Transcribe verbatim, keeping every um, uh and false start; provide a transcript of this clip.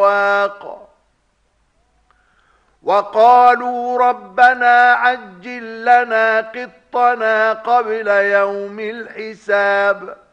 الأعواق وقالوا ربنا عجل لنا قطنا قبل يوم الحساب